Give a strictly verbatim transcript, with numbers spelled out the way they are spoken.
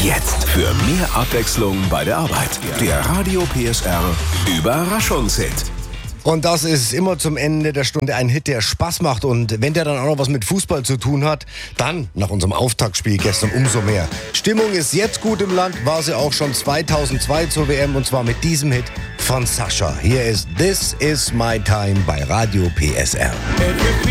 Jetzt für mehr Abwechslung bei der Arbeit. Der Radio P S R Überraschungshit. Und das ist immer zum Ende der Stunde ein Hit, der Spaß macht. Und wenn der dann auch noch was mit Fußball zu tun hat, dann nach unserem Auftaktspiel gestern umso mehr. Stimmung ist jetzt gut im Land, war sie auch schon zweitausendzwei zur W M, und zwar mit diesem Hit von Sascha. Hier ist This Is My Time bei Radio P S R.